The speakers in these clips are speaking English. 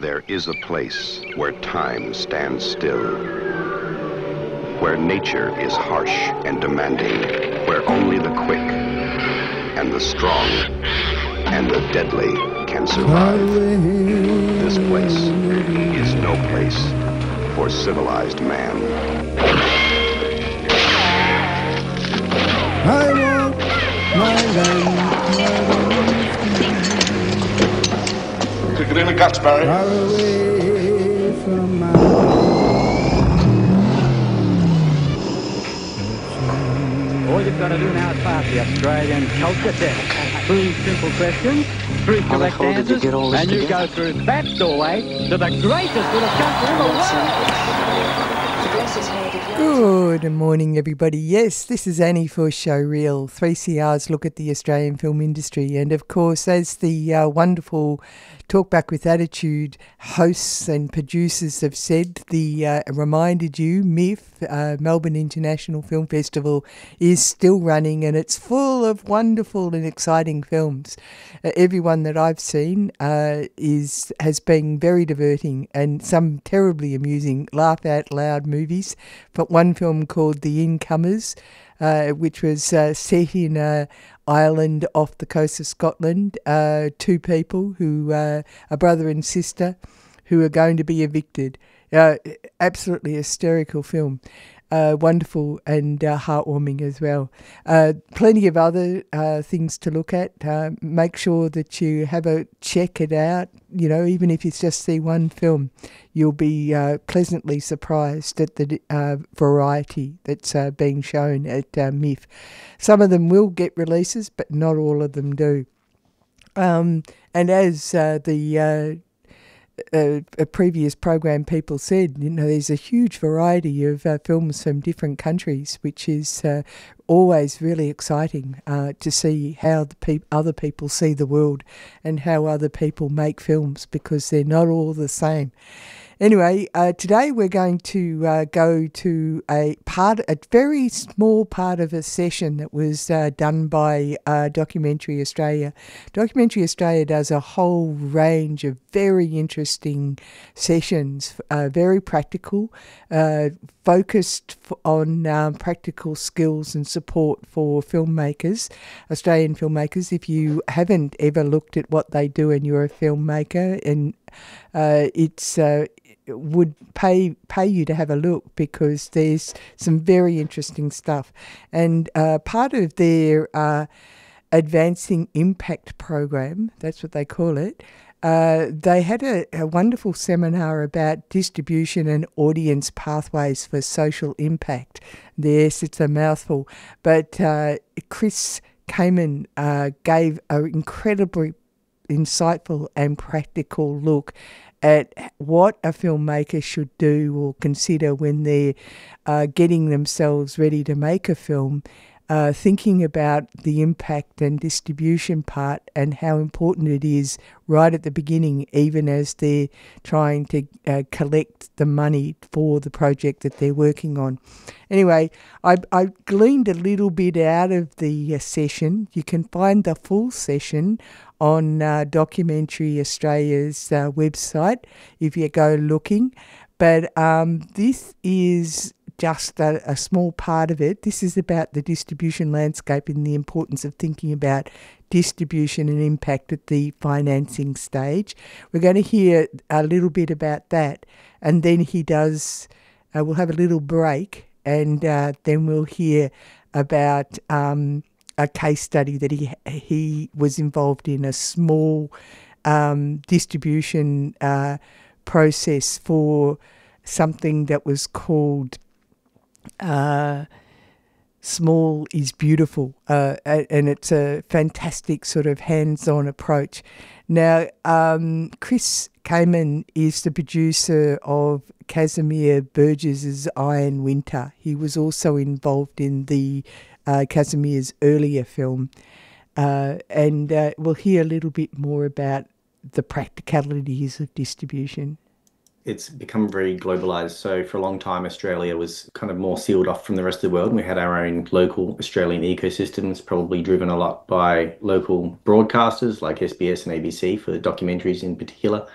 There is a place where time stands still, where nature is harsh and demanding, where only the quick and the strong and the deadly can survive. This place is no place for civilized man. I want my land. Kick it in the guts, Barry. Far away from my All you've got to do now is pass the Australian culture test. 3 simple questions, 3 correct answers, and you go through that doorway to the greatest little country in the world. Good morning, everybody. Yes, this is Annie for Showreel, 3CR's look at the Australian film industry. And of course, as the wonderful Talkback with Attitude hosts and producers have said, reminded you, MIF, Melbourne International Film Festival, is still running, and it's full of wonderful and exciting films. Everyone that I've seen has been very diverting, and some terribly amusing, laugh out loud movies. But one film called The Incomers, which was set in an island off the coast of Scotland. 2 people who a brother and sister who are going to be evicted. Absolutely hysterical film. Wonderful and heartwarming as well. Plenty of other things to look at. Make sure that you have a check it out. You know, even if you just see one film, you'll be pleasantly surprised at the variety that's being shown at MIF. Some of them will get releases, but not all of them do. And as a previous program people said, you know, there's a huge variety of films from different countries, which is always really exciting to see how the other people see the world and how other people make films, because they're not all the same. Anyway, today we're going to go to a very small part of a session that was done by Documentary Australia. Documentary Australia does a whole range of very interesting sessions, very practical, focused on practical skills and support for filmmakers, Australian filmmakers. If you haven't ever looked at what they do and you're a filmmaker, and would pay you to have a look, because there's some very interesting stuff. And part of their Advancing Impact program, that's what they call it, they had a wonderful seminar about distribution and audience pathways for social impact. Yes, it's a mouthful, but Chris Kamen gave an incredibly insightful and practical look at what a filmmaker should do or consider when they're getting themselves ready to make a film, thinking about the impact and distribution part and how important it is right at the beginning, even as they're trying to collect the money for the project that they're working on. Anyway, I gleaned a little bit out of the session. You can find the full session on Documentary Australia's website if you go looking. But this is just a small part of it. This is about the distribution landscape and the importance of thinking about distribution and impact at the financing stage. We're going to hear a little bit about that, and then we'll have a little break, and then we'll hear about a case study that he was involved in, a small distribution process for something that was called Small is Beautiful, and it's a fantastic sort of hands-on approach. Now, Chris Kamen is the producer of Casimir Burgess's Iron Winter. He was also involved in the Casimir's earlier film, and we'll hear a little bit more about the practicalities of distribution. It's become very globalized. So for a long time, Australia was kind of more sealed off from the rest of the world. We had our own local Australian ecosystems, probably driven a lot by local broadcasters like SBS and ABC for documentaries in particular.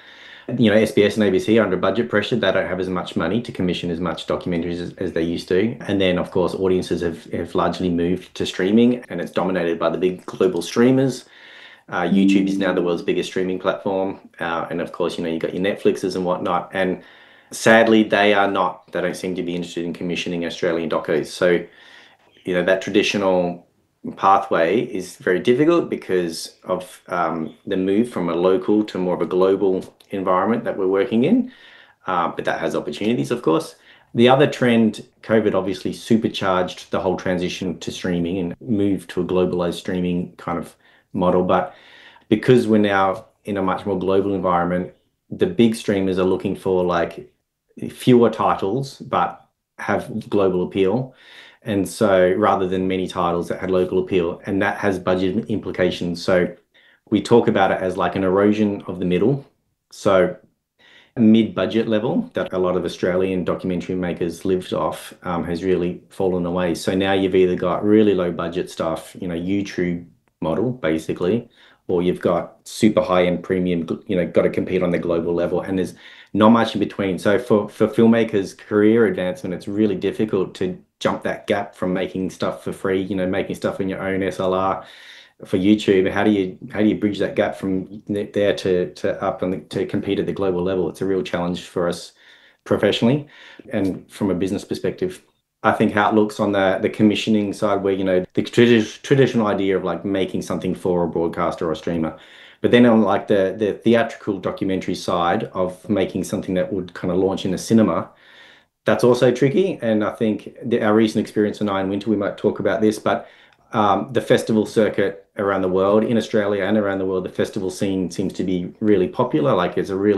SBS and ABC are under budget pressure. They don't have as much money to commission as much documentaries as they used to. And then, of course, audiences have largely moved to streaming, and it's dominated by the big global streamers. YouTube is now the world's biggest streaming platform. And of course, you've got your Netflixes and whatnot. And sadly, they don't seem to be interested in commissioning Australian docos. So, that traditional pathway is very difficult because of the move from a local to more of a global environment that we're working in. But that has opportunities, of course. The other trend, COVID obviously supercharged the whole transition to streaming and moved to a globalized streaming kind of model. But because we're now in a much more global environment, the big streamers are looking for like fewer titles, but have global appeal. And so rather than many titles that had local appeal, and that has budget implications. So we talk about it as like an erosion of the middle. So mid-budget level that a lot of Australian documentary makers lived off has really fallen away. So now you've either got really low budget stuff, YouTube model basically, or you've got super high-end premium, got to compete on the global level, and there's not much in between. So for filmmakers' career advancement, it's really difficult to jump that gap from making stuff for free, making stuff in your own SLR for YouTube. How do you bridge that gap from there to up and to compete at the global level? It's a real challenge for us professionally and from a business perspective. I think how it looks on the commissioning side, where the traditional idea of like making something for a broadcaster or a streamer, but then on like the theatrical documentary side of making something that would kind of launch in a cinema, that's also tricky. And I think our recent experience in Iron Winter, we might talk about this, but the festival circuit around the world, in Australia and around the world, the festival scene seems to be really popular. Like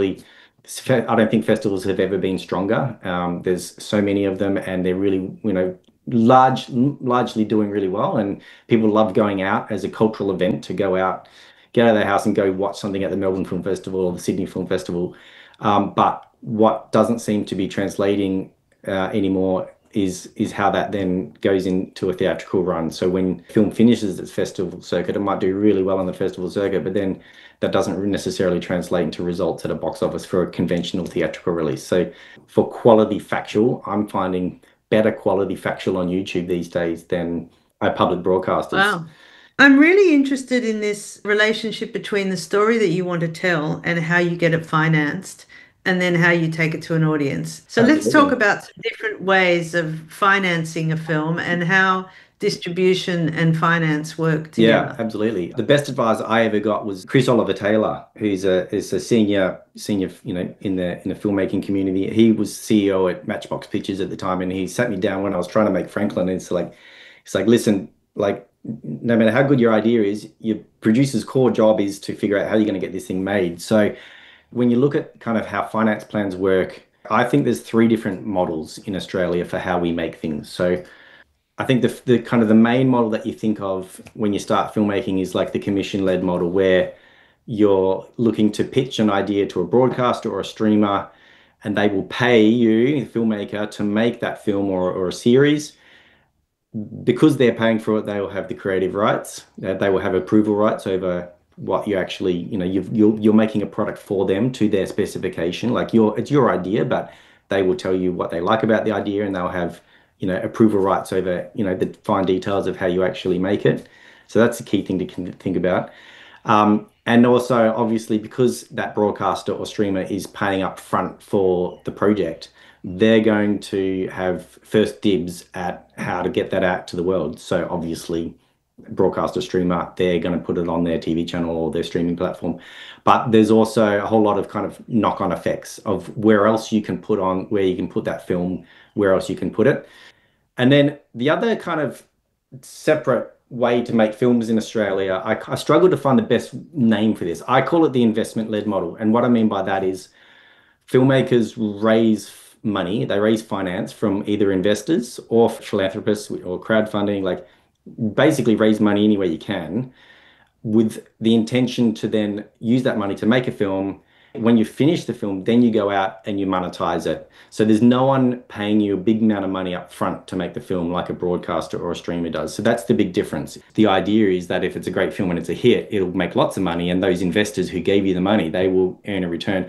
I don't think festivals have ever been stronger. There's so many of them, and they're really, largely doing really well. And people love going out as a cultural event, to go out, get out of their house and go watch something at the Melbourne Film Festival or the Sydney Film Festival. But what doesn't seem to be translating anymore is how that then goes into a theatrical run. So when film finishes its festival circuit, it might do really well on the festival circuit, but then that doesn't necessarily translate into results at a box office for a conventional theatrical release. So for quality factual, I'm finding better quality factual on YouTube these days than public broadcasters. Wow. I'm really interested in this relationship between the story that you want to tell and how you get it financed, and then how you take it to an audience. So let's talk about some different ways of financing a film and how distribution and finance work together. Yeah, absolutely. The best advice I ever got was Chris Oliver Taylor, who's a senior, in the filmmaking community. He was CEO at Matchbox Pictures at the time, and he sat me down when I was trying to make Franklin. And it's like, listen, like, no matter how good your idea is, your producer's core job is to figure out how you're going to get this thing made. So when you look at kind of how finance plans work, I think there's 3 different models in Australia for how we make things. So I think the kind of the main model that you think of when you start filmmaking is like the commission-led model, where you're looking to pitch an idea to a broadcaster or a streamer, and they will pay you, the filmmaker, to make that film or a series. Because they're paying for it, they will have the creative rights. They will have approval rights over what you actually, you're making a product for them to their specification. Like it's your idea, but they will tell you what they like about the idea, and they'll have, approval rights over, the fine details of how you actually make it. So that's the key thing to think about. And also, obviously, because that broadcaster or streamer is paying up front for the project, they're going to have first dibs at how to get that out to the world. So obviously, broadcaster, streamer, they're going to put it on their TV channel or their streaming platform. But there's also a whole lot of kind of knock-on effects of where else you can put that film, where else you can put it. And then the other kind of separate way to make films in Australia, I struggle to find the best name for this. I call it the investment-led model. And what I mean by that is filmmakers raise money, they raise finance from either investors or philanthropists or crowdfunding, like basically raise money any way you can, with the intention to then use that money to make a film. When you finish the film, then you go out and you monetize it. So there's no one paying you a big amount of money up front to make the film like a broadcaster or a streamer does. So that's the big difference. The idea is that if it's a great film and it's a hit, it'll make lots of money, and those investors who gave you the money, they will earn a return.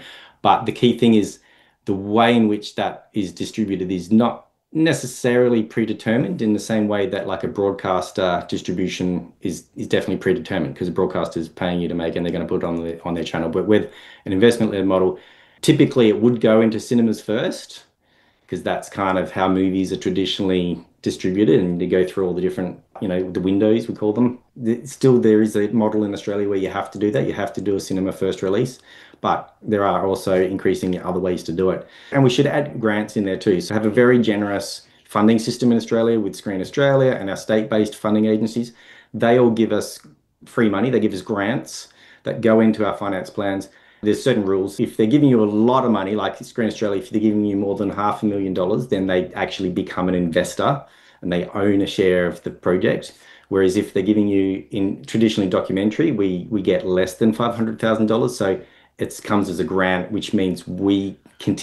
But the key thing is the way in which that is distributed is not necessarily predetermined in the same way that like a broadcaster distribution is definitely predetermined, because a broadcaster is paying you to make and they're going to put it on their channel. But with an investment-led model, typically it would go into cinemas first, because that's kind of how movies are traditionally distributed, and you go through all the different, the windows, we call them. Still, there is a model in Australia where you have to do that. You have to do a cinema first release, but there are also increasing other ways to do it. And we should add grants in there too. So have a very generous funding system in Australia with Screen Australia and our state-based funding agencies. They all give us free money. They give us grants that go into our finance plans. There's certain rules. If they're giving you a lot of money, like Screen Australia, if they're giving you more than $500,000, then they actually become an investor and they own a share of the project. Whereas if they're giving you in traditionally documentary, we get less than $500,000. So it comes as a grant, which means we can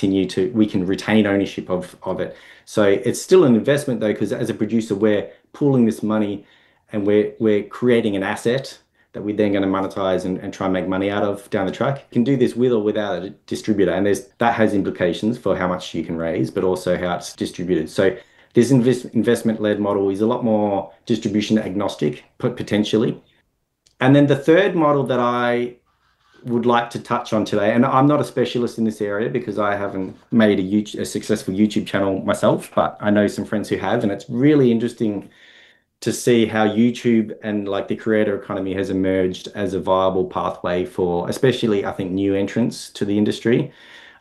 retain ownership of it. So it's still an investment though, because as a producer, we're pooling this money and we're creating an asset that we're then going to monetize and try and make money out of down the track. You can do this with or without a distributor, and that has implications for how much you can raise, but also how it's distributed. So this investment-led model is a lot more distribution agnostic, potentially. And then the third model that I would like to touch on today, and I'm not a specialist in this area because I haven't made a successful YouTube channel myself, but I know some friends who have, and it's really interesting to see how YouTube and like the creator economy has emerged as a viable pathway for, especially I think, new entrants to the industry.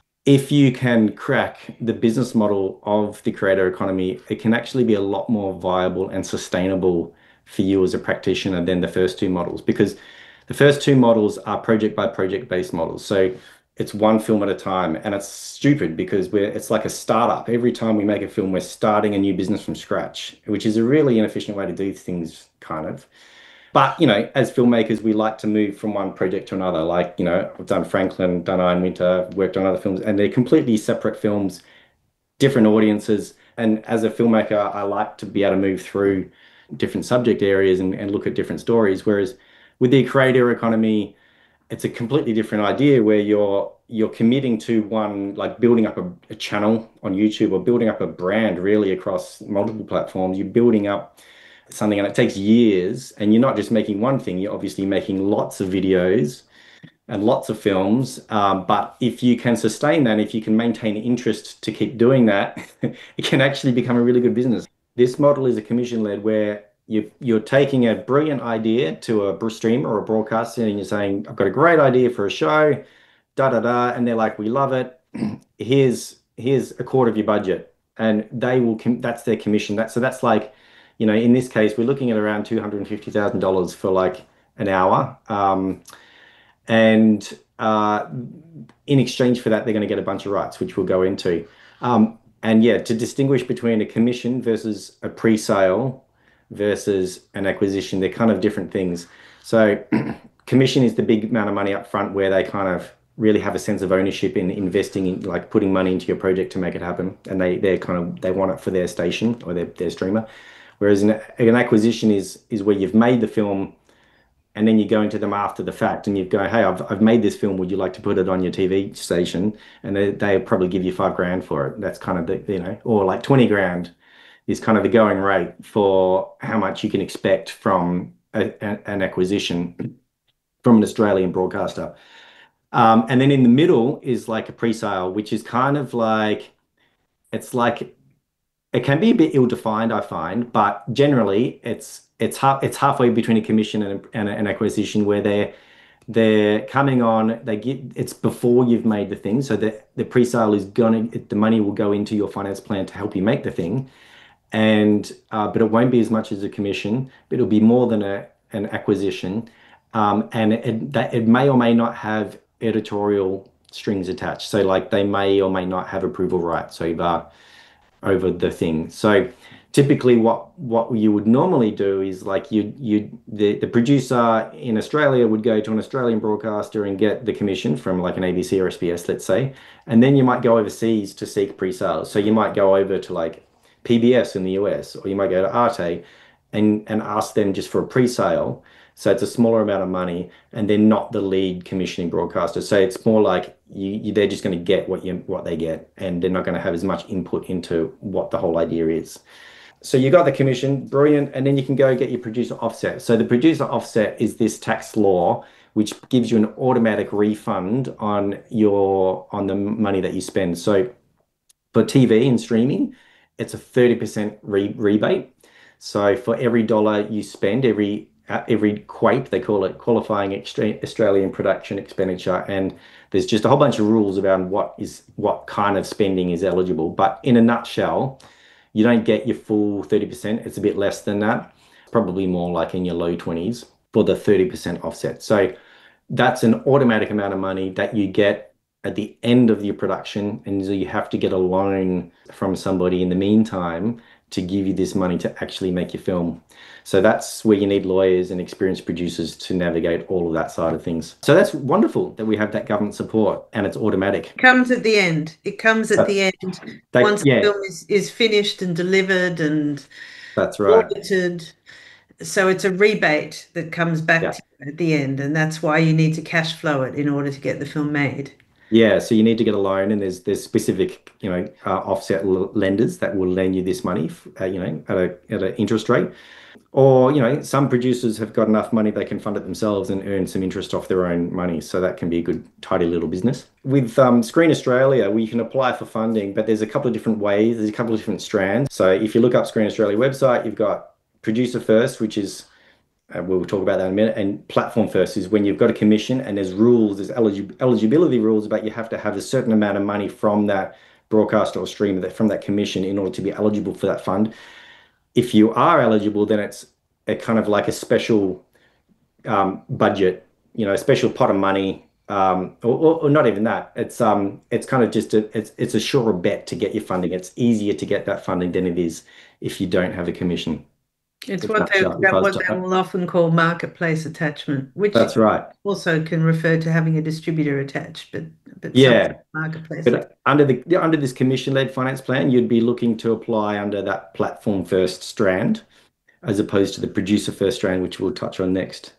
If you can crack the business model of the creator economy, it can actually be a lot more viable and sustainable for you as a practitioner than the first two models, because the first two models are project by project based models. So it's one film at a time, and it's stupid because it's like a startup. Every time we make a film, we're starting a new business from scratch, which is a really inefficient way to do things, kind of. But, as filmmakers, we like to move from one project to another. Like, I've done Franklin, done Iron Winter, worked on other films, and they're completely separate films, different audiences. And as a filmmaker, I like to be able to move through different subject areas and look at different stories. Whereas with the creator economy, it's a completely different idea where you're committing to one, like building up a channel on YouTube or building up a brand really across multiple platforms. You're building up something, and it takes years, and you're not just making one thing, you're obviously making lots of videos and lots of films. But if you can sustain that, if you can maintain interest to keep doing that, it can actually become a really good business. This model is a commission-led where you're taking a brilliant idea to a streamer or a broadcaster and you're saying, I've got a great idea for a show, and they're like, we love it. Here's a quarter of your budget, and they will, that's their commission. That's like, in this case, we're looking at around $250,000 for like an hour. And in exchange for that, they're going to get a bunch of rights, which we'll go into. And yeah, to distinguish between a commission versus a pre-sale versus an acquisition, they're kind of different things. So commission is the big amount of money up front where they kind of really have a sense of ownership in investing in, like, putting money into your project to make it happen, and they want it for their station or their streamer. Whereas an acquisition is where you've made the film and then you go into them after the fact and you go, hey, I've made this film, would you like to put it on your TV station? And they'll probably give you $5,000 for it. That's kind of the, or like 20 grand is kind of the going rate for how much you can expect from an acquisition from an Australian broadcaster. And then in the middle is like a pre-sale, which is kind of like, it's like, it can be a bit ill-defined, I find, but generally it's halfway between a commission and an acquisition, where they're coming on, it's before you've made the thing. So the pre-sale is the money will go into your finance plan to help you make the thing. And but it won't be as much as a commission, but it'll be more than an acquisition. And it may or may not have editorial strings attached. So like they may or may not have approval rights over the thing. So typically what you would normally do is like the producer in Australia would go to an Australian broadcaster and get the commission from like an ABC or SBS, let's say, and then you might go overseas to seek pre-sales. So you might go over to like PBS in the US, or you might go to Arte and ask them just for a pre-sale. So it's a smaller amount of money, and they're not the lead commissioning broadcaster. So it's more like they're just going to get what they get, and they're not going to have as much input into what the whole idea is. So you got the commission, brilliant, and then you can go get your producer offset. So the producer offset is this tax law which gives you an automatic refund on the money that you spend. So for TV and streaming, it's a 30% rebate. So for every dollar you spend, every QAPE, they call it qualifying Australian production expenditure, and there's just a whole bunch of rules around what kind of spending is eligible. But in a nutshell, you don't get your full 30%. It's a bit less than that, probably more like in your low 20s for the 30% offset. So that's an automatic amount of money that you get at the end of your production, and so you have to get a loan from somebody in the meantime to give you this money to actually make your film. So that's where you need lawyers and experienced producers to navigate all of that side of things. So that's wonderful that we have that government support, and it's automatic. It comes at the end. It comes at the end once the film is finished and delivered and that's right. audited. So it's a rebate that comes back to you at the end, and that's why you need to cash flow it in order to get the film made. Yeah, so you need to get a loan, and there's specific, offset lenders that will lend you this money, at an interest rate. Or, some producers have got enough money they can fund it themselves and earn some interest off their own money. So that can be a good, tidy little business. With Screen Australia, we can apply for funding, but there's a couple of different ways. There's a couple of different strands. So if you look up Screen Australia website, you've got Producer First, which is we'll talk about that in a minute. And Platform First is when you've got a commission and there's rules, there's eligibility rules about you have to have a certain amount of money from that broadcaster or streamer, from that commission, in order to be eligible for that fund. If you are eligible, then it's a kind of like a special budget, a special pot of money, or not even that. It's kind of just it's a surer bet to get your funding. It's easier to get that funding than it is if you don't have a commission. It's what they will often call marketplace attachment, which that's right. Also can refer to having a distributor attached, but marketplace. But under this commission-led finance plan, you'd be looking to apply under that Platform First strand, as opposed to the Producer First strand, which we'll touch on next.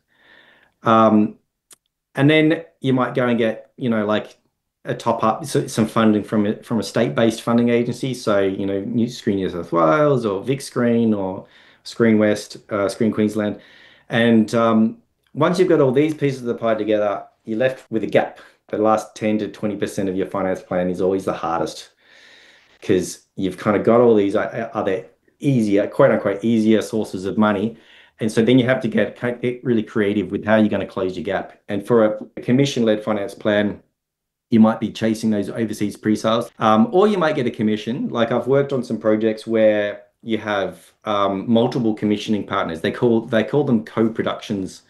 And then you might go and get, like a top up, some funding from a state-based funding agency. So, Screen New South Wales or Vic Screen or Screen West, Screen Queensland. And once you've got all these pieces of the pie together, you're left with a gap. The last 10 to 20% of your finance plan is always the hardest, because you've kind of got all these other easier, quote unquote, easier sources of money. And so then you have to get really creative with how you're going to close your gap. And for a commission-led finance plan, you might be chasing those overseas pre-sales, or you might get a commission. Like I've worked on some projects where you have multiple commissioning partners. They call them co-productions,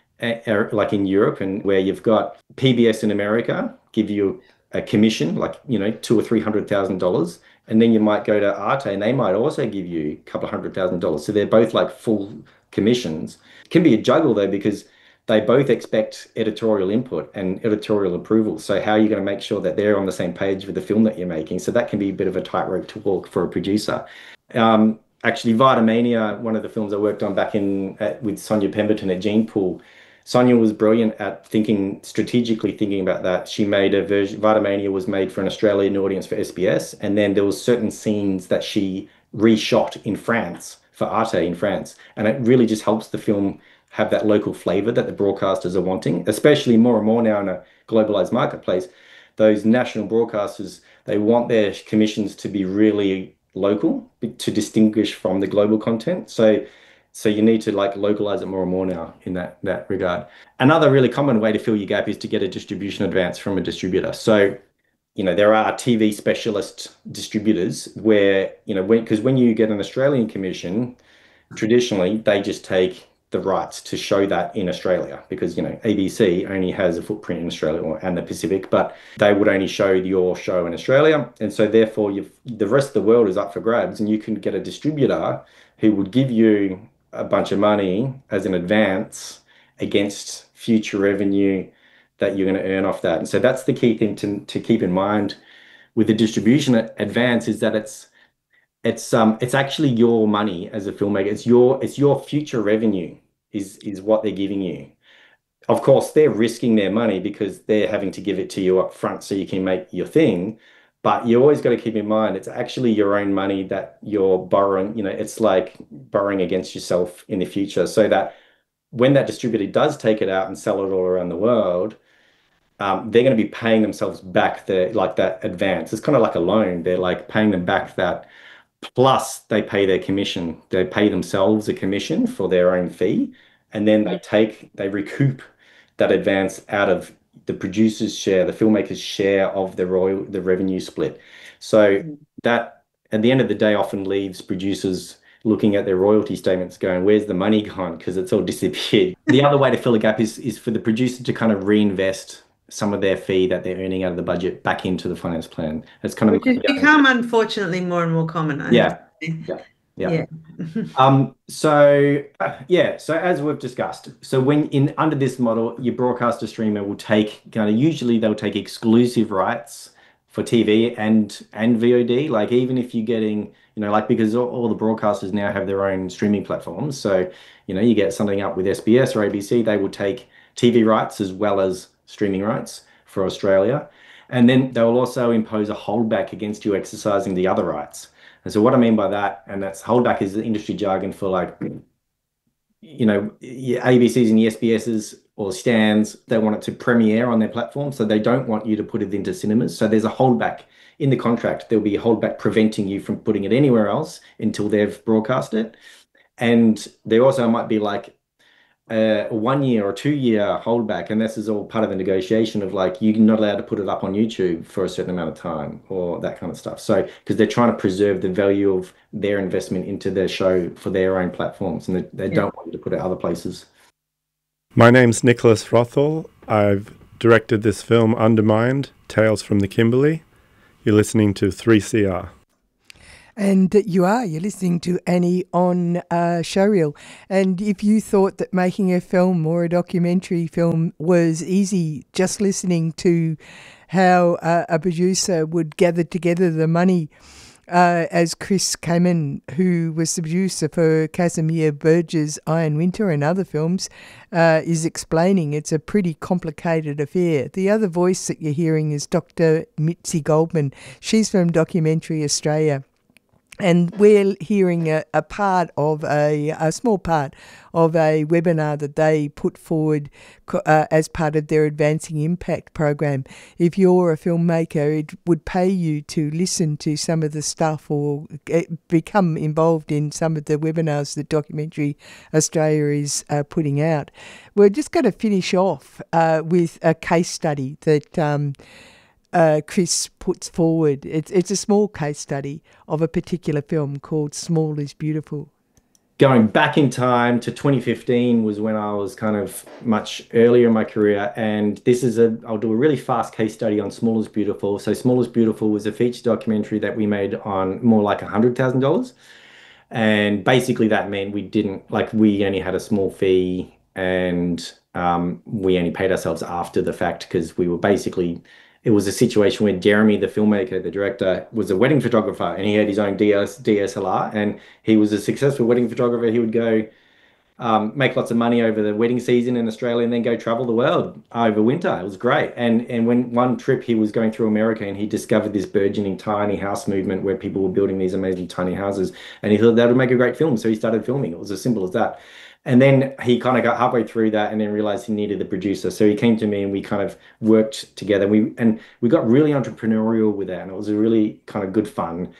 like in Europe, and where you've got PBS in America give you a commission, like $200,000 or $300,000, and then you might go to Arte and they might also give you a couple of $100,000. So they're both like full commissions. It can be a juggle though, because they both expect editorial input and editorial approval. So how are you going to make sure that they're on the same page with the film that you're making? So that can be a bit of a tightrope to walk for a producer. Actually, Vitamania, one of the films I worked on back with Sonia Pemberton at Gene Pool, Sonia was brilliant at strategically thinking about that. She made a version, Vitamania was made for an Australian audience for SBS, and then there was certain scenes that she reshot in France for Arte in France, and it really just helps the film have that local flavor that the broadcasters are wanting, especially more and more now in a globalized marketplace. Those national broadcasters, they want their commissions to be really local to distinguish from the global content. So you need to localize it more and more now in that regard. Another really common way to fill your gap is to get a distribution advance from a distributor. So, there are TV specialist distributors where, because when you get an Australian commission, traditionally they just take the rights to show that in Australia, because ABC only has a footprint in Australia and the Pacific, but they would only show your show in Australia, and so therefore the rest of the world is up for grabs, and you can get a distributor who would give you a bunch of money as an advance against future revenue that you're going to earn off that. And so that's the key thing to keep in mind with the distribution advance, is that it's actually your money as a filmmaker. It's your future revenue. is what they're giving you. Of course, they're risking their money because they're having to give it to you up front so you can make your thing. But you always got to keep in mind it's actually your own money that you're borrowing. You know, it's like borrowing against yourself in the future, so that when that distributor does take it out and sell it all around the world, they're going to be paying themselves back that advance. It's kind of like a loan. They're like paying them back that, plus they pay their commission. They pay themselves a commission for their own fee, and then they recoup that advance out of the producer's share, the filmmaker's share of the revenue split. So that at the end of the day often leaves producers looking at their royalty statements going, where's the money gone? Because it's all disappeared. The other way to fill a gap is for the producer to kind of reinvest some of their fee that they're earning out of the budget back into the finance plan. It's kind of which has become unfortunately more and more common. Yeah. So as we've discussed, so when under this model, your broadcaster streamer will take usually they'll take exclusive rights for TV and VOD. Like even if you're getting, because all the broadcasters now have their own streaming platforms. So, you get something up with SBS or ABC, they will take TV rights as well as streaming rights for Australia. And then they will also impose a holdback against you exercising the other rights. And so what I mean by that, and that's holdback is the industry jargon for your ABCs and the SBSs or Stans, they want it to premiere on their platform. So they don't want you to put it into cinemas. So there's a holdback in the contract. There'll be a holdback preventing you from putting it anywhere else until they've broadcast it. And there also might be like a 1 year or 2 year holdback, and this is all part of the negotiation of you're not allowed to put it up on YouTube for a certain amount of time or that kind of stuff. So because they're trying to preserve the value of their investment into their show for their own platforms, and they don't want you to put it other places. My name's Nicholas Rothall. I've directed this film Undermined, Tales from the Kimberley. You're listening to 3CR. And you're listening to Annie on Showreel. And if you thought that making a film or a documentary film was easy, just listening to how a producer would gather together the money, as Chris Kamen, who was the producer for Casimir Burge's Iron Winter and other films, is explaining, it's a pretty complicated affair. The other voice that you're hearing is Dr. Mitzi Goldman. She's from Documentary Australia. And we're hearing a small part of a webinar that they put forward as part of their Advancing Impact program. If you're a filmmaker, it would pay you to listen to some of the stuff or become involved in some of the webinars that Documentary Australia is putting out. We're just going to finish off with a case study that Chris puts forward. It's a small case study of a particular film called Small is Beautiful. Going back in time to 2015 was when I was kind of much earlier in my career, and I'll do a really fast case study on Small is Beautiful. So Small is Beautiful was a feature documentary that we made on more like $100,000, and basically that meant we only had a small fee, and we only paid ourselves after the fact because we were basically. It was a situation where Jeremy, the filmmaker, the director, was a wedding photographer, and he had his own DSLR, and he was a successful wedding photographer. He would go make lots of money over the wedding season in Australia and then go travel the world over winter. It was great. And when one trip he was going through America and he discovered this burgeoning tiny house movement where people were building these amazing tiny houses, and he thought that would make a great film. So he started filming. It was as simple as that. And then he kind of got halfway through that and then realized he needed a producer. So he came to me and we kind of worked together. We got really entrepreneurial with that, and it was a really kind of good fun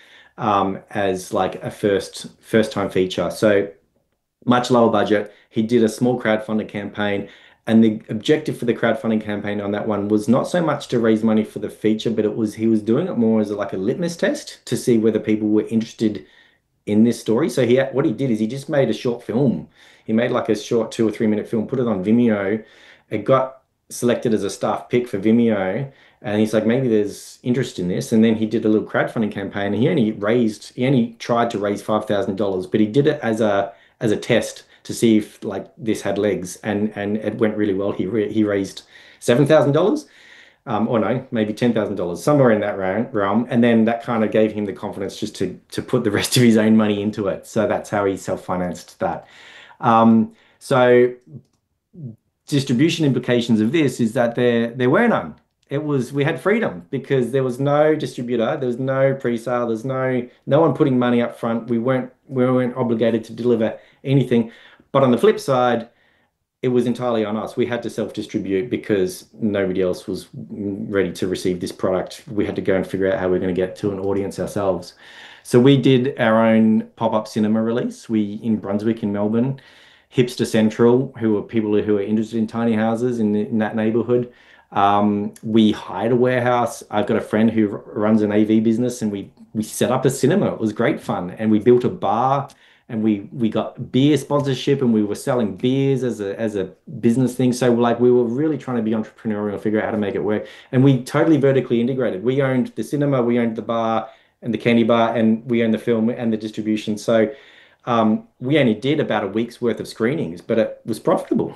as like a first time feature. So much lower budget. He did a small crowdfunding campaign, and the objective for the crowdfunding campaign on that one was not so much to raise money for the feature, but he was doing it more as like a litmus test to see whether people were interested in this story. So what he did is he just made a short film. He made like a short 2 or 3 minute film, put it on Vimeo. It got selected as a staff pick for Vimeo, and he's like, maybe there's interest in this. And then he did a little crowdfunding campaign. And he only tried to raise $5,000, but he did it as a test to see if like this had legs, and it went really well. He raised $7,000. Or no, maybe $10,000, somewhere in that realm. And then that kind of gave him the confidence just to put the rest of his own money into it. So that's how he self-financed that. So distribution implications of this is that there were none. We had freedom because there was no distributor, there was no pre-sale, there's no one putting money up front. We weren't obligated to deliver anything. But on the flip side, it was entirely on us. We had to self-distribute because nobody else was ready to receive this product. We had to go and figure out how we're going to get to an audience ourselves. So we did our own pop-up cinema release. In Brunswick in Melbourne, Hipster Central, who are people who are interested in tiny houses in that neighborhood. We hired a warehouse. I've got a friend who runs an AV business, and we set up a cinema. It was great fun. And we built a bar, and we got beer sponsorship, and we were selling beers as a business thing. So we were really trying to be entrepreneurial and figure out how to make it work. And we totally vertically integrated. We owned the cinema, we owned the bar and the candy bar, and we owned the film and the distribution. So we only did about a week's worth of screenings, but it was profitable.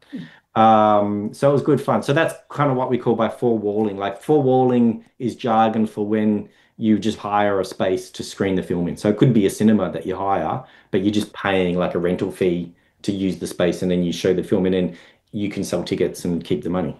So it was good fun. So that's kind of what we call by four-walling. Like four-walling is jargon for when you just hire a space to screen the film in. So it could be a cinema that you hire, but you're just paying like a rental fee to use the space, and then you show the film in, and you can sell tickets and keep the money.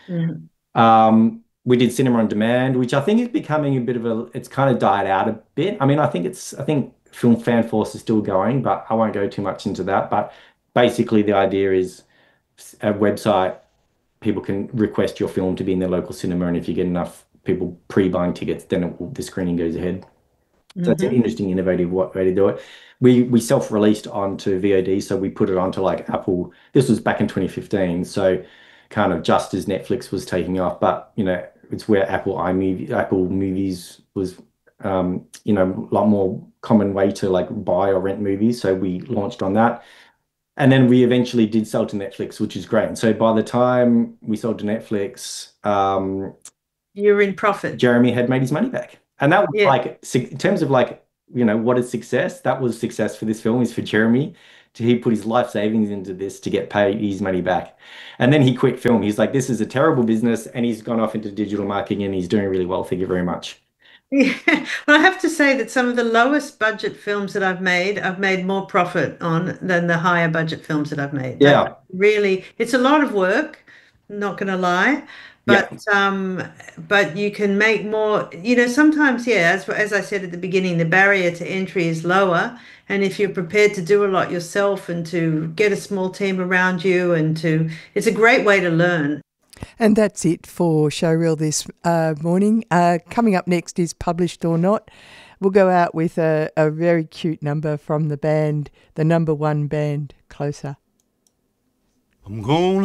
Mm-hmm. We did cinema on demand, which I think is becoming it's kind of died out a bit. I mean, I think Film Fan Force is still going, but I won't go too much into that. But basically the idea is a website, people can request your film to be in their local cinema, and if you get enough people pre-buying tickets, then the screening goes ahead. Mm-hmm. So it's an interesting, innovative way to do it. We self-released onto VOD, so we put it onto like Apple. This was back in 2015, so kind of just as Netflix was taking off, but it's where Apple Movies was a lot more common way to like buy or rent movies. So we launched on that. And then we eventually did sell to Netflix, which is great. And so by the time we sold to Netflix, you're in profit. Jeremy had made his money back. And that was like, in terms of like, what is success? That was success for this film, is for Jeremy. He put his life savings into this to get paid his money back. And then he quit film. He's like, this is a terrible business. And he's gone off into digital marketing, and he's doing really well. Thank you very much. Yeah, well, I have to say that some of the lowest budget films that I've made more profit on than the higher budget films that I've made. Yeah. Really, it's a lot of work, not going to lie, but you can make more, sometimes, as I said at the beginning, the barrier to entry is lower. And if you're prepared to do a lot yourself and to get a small team around you it's a great way to learn. And that's it for Showreel this morning. Coming up next is Published or Not. We'll go out with a very cute number from the band, the number one band, Closer. I'm gonna